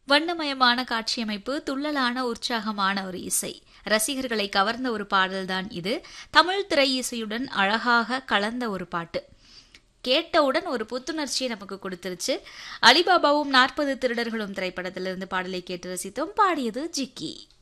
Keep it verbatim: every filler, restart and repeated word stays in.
வண்ணமயமான காட்சியமைப்பு, துள்ளலான உற்சாகமான ஒரு இசை, ரசிகர்களை கவர்ந்த ஒரு பாடல்தான் இது. தமிழ் திரை இசையுடன் அழகாக கலந்த ஒரு பாட்டு. கேட்டவுடன் ஒரு புத்துணர்ச்சியை நமக்கு கொடுத்துருச்சு. அலிபாபாவும் நாற்பது திருடர்களும் திரைப்படத்திலிருந்து பாடலை கேட்டு ரசித்தோம். பாடியது ஜிக்கி.